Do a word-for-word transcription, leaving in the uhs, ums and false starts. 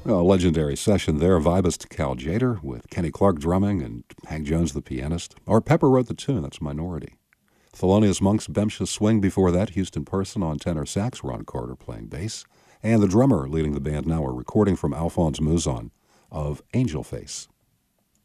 A legendary session there, vibist Cal Jader with Kenny Clark drumming and Hank Jones the pianist. Art Pepper wrote the tune, that's Minority. Thelonious Monk's Bempshire Swing before that, Houston Person on tenor sax, Ron Carter playing bass, and the drummer leading the band now, a recording from Alphonse Mouzon of Angel Face.